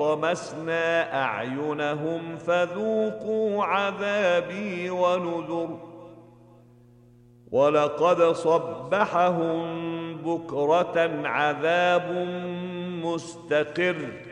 طمسنا أعينهم فذوقوا عذابي ونذر ولقد صبحهم بكرة عذاب مستقر